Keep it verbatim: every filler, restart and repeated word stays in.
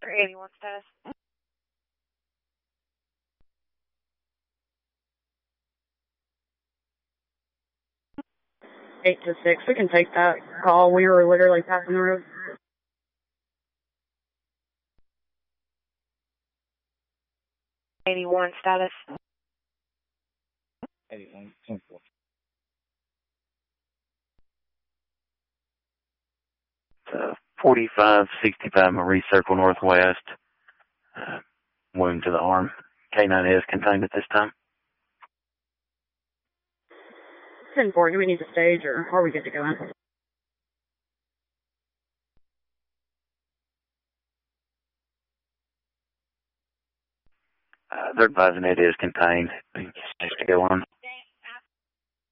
three eighty-one status. eight to six, we can take that call. We were literally passing the road. eighty-one status. eighty-one, ten four. Uh, forty-five sixty-five Marie Circle Northwest. Uh, wound to the arm. K nine is contained at this time. ten four, do we need to stage or are we good to go in? Uh, they're advising it is contained. Safe to go on.